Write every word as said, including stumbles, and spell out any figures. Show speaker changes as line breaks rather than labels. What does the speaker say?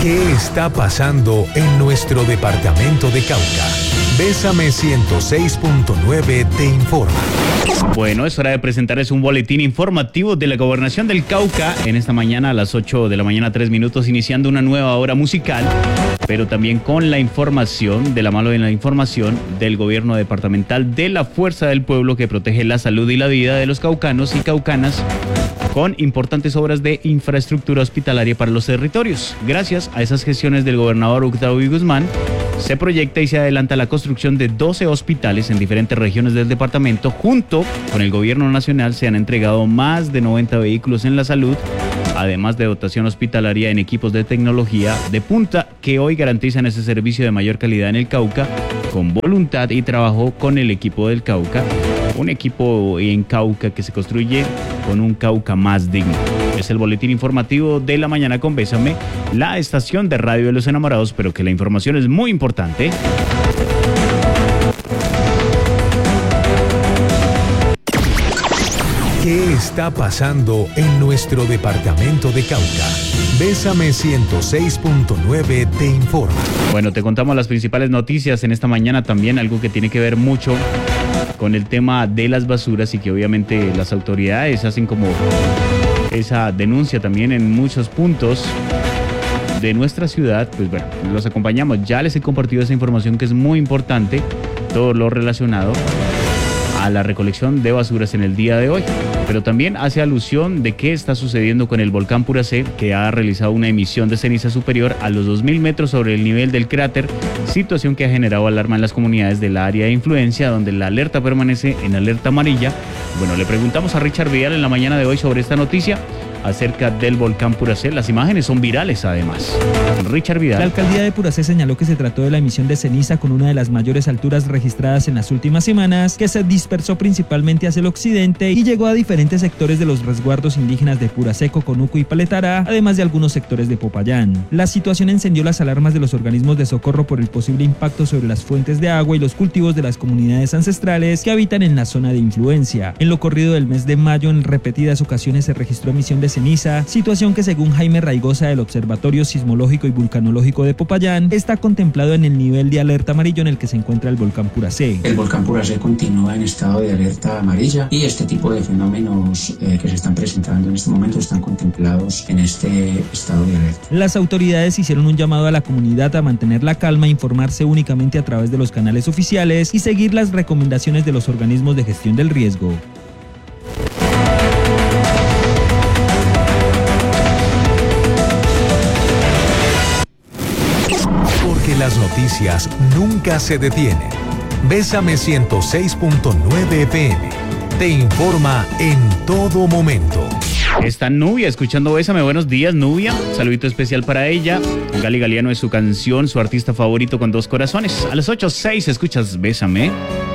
¿Qué está pasando en nuestro departamento de Cauca? Bésame ciento seis punto nueve te informa.
Bueno, es hora de presentarles un boletín informativo de la Gobernación del Cauca en esta mañana a las ocho de la mañana, tres minutos, iniciando una nueva hora musical, pero también con la información, de la mano de la información del gobierno departamental de la Fuerza del Pueblo que protege la salud y la vida de los caucanos y caucanas, con importantes obras de infraestructura hospitalaria para los territorios. Gracias a esas gestiones del gobernador Octavio Guzmán, se proyecta y se adelanta la construcción de doce hospitales en diferentes regiones del departamento. Junto con el gobierno nacional se han entregado más de noventa vehículos en la salud, además de dotación hospitalaria en equipos de tecnología de punta que hoy garantizan ese servicio de mayor calidad en el Cauca, con voluntad y trabajo con el equipo del Cauca. Un equipo en Cauca que se construye con un Cauca más digno. Es el boletín informativo de la mañana con Bésame, la estación de radio de los enamorados, pero que la información es muy importante.
¿Qué está pasando en nuestro departamento de Cauca? Bésame ciento seis punto nueve te informa.
Bueno, te contamos las principales noticias en esta mañana, también algo que tiene que ver mucho con el tema de las basuras y que obviamente las autoridades hacen como esa denuncia también en muchos puntos de nuestra ciudad. Pues bueno, los acompañamos. Ya les he compartido esa información que es muy importante, todo lo relacionado a la recolección de basuras en el día de hoy, pero también hace alusión de qué está sucediendo con el volcán Puracé, que ha realizado una emisión de ceniza superior a los dos mil metros sobre el nivel del cráter, situación que ha generado alarma en las comunidades del área de influencia, donde la alerta permanece en alerta amarilla. Bueno, le preguntamos a Richard Vidal en la mañana de hoy sobre esta noticia acerca del volcán Puracé. Las imágenes son virales además. Richard Vidal.
La alcaldía de Puracé señaló que se trató de la emisión de ceniza con una de las mayores alturas registradas en las últimas semanas, que se dispersó principalmente hacia el occidente y llegó a diferentes sectores de los resguardos indígenas de Puracé, Coconuco y Paletara, además de algunos sectores de Popayán. La situación encendió las alarmas de los organismos de socorro por el posible impacto sobre las fuentes de agua y los cultivos de las comunidades ancestrales que habitan en la zona de influencia. En lo corrido del mes de mayo, en repetidas ocasiones se registró emisión de ceniza, situación que según Jaime Raigosa del Observatorio Sismológico y Vulcanológico de Popayán está contemplado en el nivel de alerta amarillo en el que se encuentra el volcán Puracé.
El volcán Puracé continúa en estado de alerta amarilla y este tipo de fenómenos eh, que se están presentando en este momento están contemplados en este estado de alerta.
Las autoridades hicieron un llamado a la comunidad a mantener la calma, informarse únicamente a través de los canales oficiales y seguir las recomendaciones de los organismos de gestión del riesgo.
Las noticias nunca se detienen. Bésame ciento seis punto nueve F M te informa en todo momento.
Está Nubia escuchando Bésame. Buenos días, Nubia. Saludito especial para ella. Gali Galiano es su canción, su artista favorito con dos corazones. A las ocho seis escuchas Bésame.